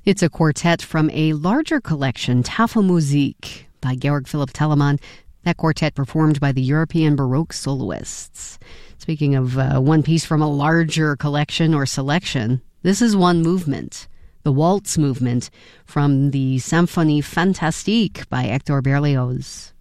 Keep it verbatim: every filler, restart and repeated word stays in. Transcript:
It's a quartet from a larger collection, Tafelmusik, by Georg Philipp Telemann. That quartet performed by the European Baroque soloists. Speaking of uh, one piece from a larger collection or selection, this is one movement, the Waltz movement from the Symphonie Fantastique by Hector Berlioz.